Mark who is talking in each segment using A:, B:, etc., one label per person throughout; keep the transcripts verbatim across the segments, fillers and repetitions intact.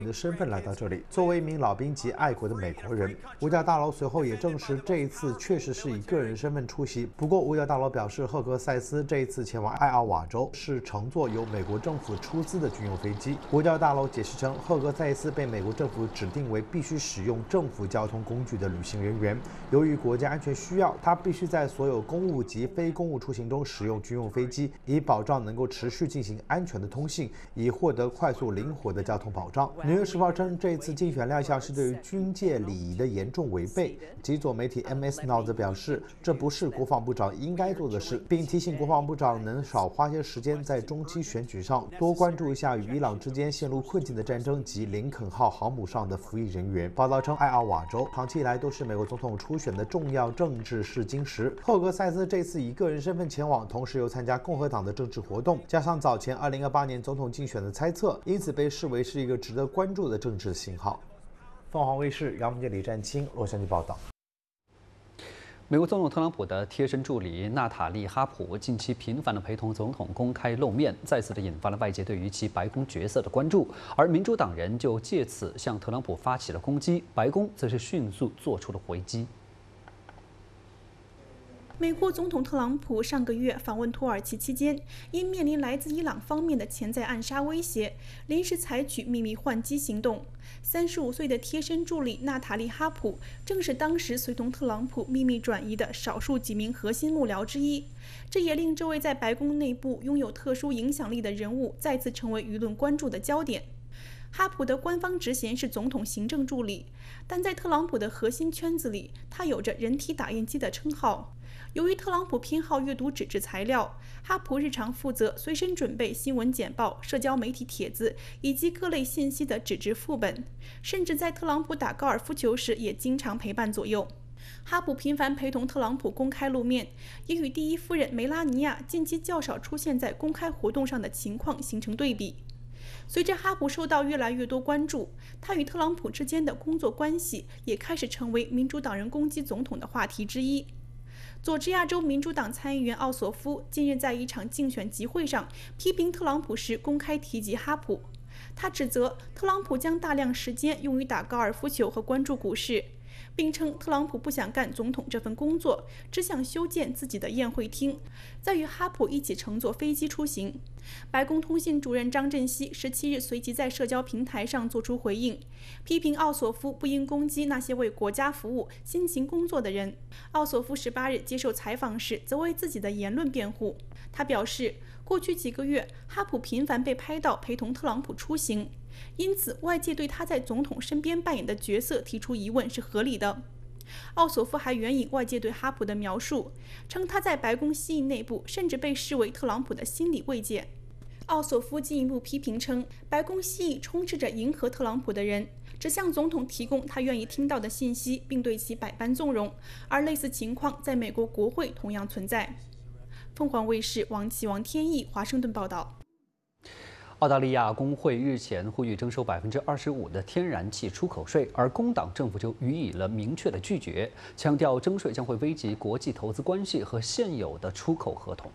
A: 的身份来到这里。作为一名老兵及爱国的美国人，五角大楼随后也证实这一次确实是以个人身份出席。不过，五角大楼表示，赫格塞斯这一次前往艾奥瓦州是乘坐由美国政府出资的军用飞机。五角大楼解释称，赫格塞斯被美国政府指定为必须使用政府交通工具的旅行人员。由于国家安全需要，他必须在所有公务及非公务出行中使用军用飞机，以保障能够持续进行安全的通信，以获得快速灵活的交通保障。《纽约时报》称，这次竞选亮相是对于军界礼仪的严重违背。极左媒体 M S Now 则表示，这不是国防部长应该做的事，并提醒国防部长能少花些时间在中期选举上，多关注一下与伊朗之间陷入困境的战争及林肯号航母上的服役人员。报道称，艾奥瓦州长期以来都是美国总统初选的重要政治试金石。赫格塞斯这次以个人身份前往，同时又参加共和党的政治活动，加上早前二零二八年总统竞选的猜测，因此被视为是一个值得关注的政治信号。凤凰卫视杨文杰、李占清洛杉矶报道。
B: 美国总统特朗普的贴身助理娜塔莉·哈普近期频繁地陪同总统公开露面，再次的引发了外界对于其白宫角色的关注。而民主党人就借此向特朗普发起了攻击，白宫则是迅速做出了回击。
C: 美国总统特朗普上个月访问土耳其期间，因面临来自伊朗方面的潜在暗杀威胁，临时采取秘密换机行动。三十五岁的贴身助理娜塔莉·哈普正是当时随同特朗普秘密转移的少数几名核心幕僚之一，这也令这位在白宫内部拥有特殊影响力的人物再次成为舆论关注的焦点。哈普的官方职衔是总统行政助理，但在特朗普的核心圈子里，他有着人体打印机的称号。由于特朗普偏好阅读纸质材料，哈普日常负责随身准备新闻简报、社交媒体帖子以及各类信息的纸质副本，甚至在特朗普打高尔夫球时也经常陪伴左右。哈普频繁陪同特朗普公开露面，也与第一夫人梅拉尼亚近期较少出现在公开活动上的情况形成对比。随着哈普受到越来越多关注，他与特朗普之间的工作关系也开始成为民主党人攻击总统的话题之一。佐治亚州民主党参议员奥索夫近日在一场竞选集会上批评特朗普时公开提及哈普，他指责特朗普将大量时间用于打高尔夫球和关注股市，并称特朗普不想干总统这份工作，只想修建自己的宴会厅，再与哈普一起乘坐飞机出行。白宫通信主任张振熙十七日随即在社交平台上作出回应，批评奥索夫不应攻击那些为国家服务、辛勤工作的人。奥索夫十八日接受采访时则为自己的言论辩护，他表示，过去几个月，哈普频繁被拍到陪同特朗普出行，因此外界对他在总统身边扮演的角色提出疑问是合理的。奥索夫还援引外界对哈普的描述，称他在白宫西翼内部甚至被视为特朗普的心理慰藉。奥索夫进一步批评称，白宫西翼充斥着迎合特朗普的人，只向总统提供他愿意听到的信息，并对其百般纵容，而类似情况在美国国会同样存在。凤凰卫视王启王天意华盛顿报道。
B: 澳大利亚工会日前呼吁征收百分之二十五的天然气出口税，而工党政府就予以了明确的拒绝，强调征税将会危及国际投资关系和现有的出口合同。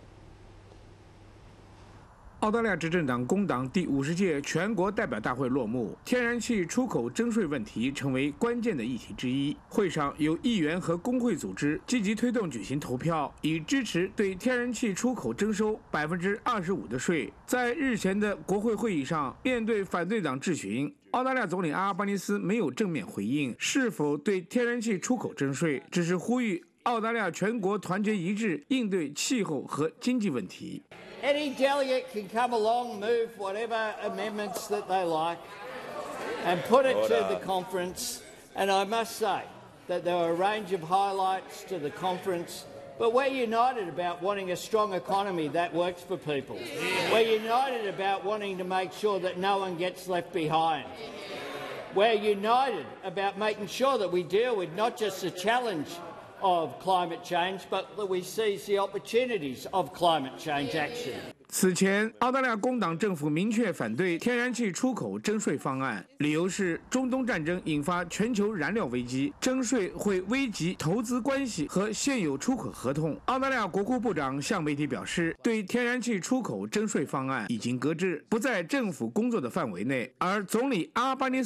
D: 澳大利亚执政党工党第五十届全国代表大会落幕，天然气出口征税问题成为关键的议题之一。会上有议员和工会组织积极推动举行投票，以支持对天然气出口征收百分之二十五的税。在日前的国会会议上，面对反对党质询，澳大利亚总理阿尔巴尼斯没有正面回应是否对天然气出口征税，只是呼吁澳大利亚全国团结一致应对气候和经济问题。
E: Any delegate can come along, move whatever amendments that they like, and put it to the conference. And I must say that there are a range of highlights to the conference, but we're united about wanting a strong economy that works for people. We're united about wanting to make sure that no one gets left behind. We're united about making sure that we deal with not just the challenge of climate change, but that we seize the opportunities of climate change action.
D: 此前，澳大利亚工党政府明确反对天然气出口征税方案，理由是中东战争引发全球燃料危机，征税会危及投资关系和现有出口合同。澳大利亚国库部长向媒体表示，对天然气出口征税方案已经搁置，不在政府工作的范围内。而总理阿巴尼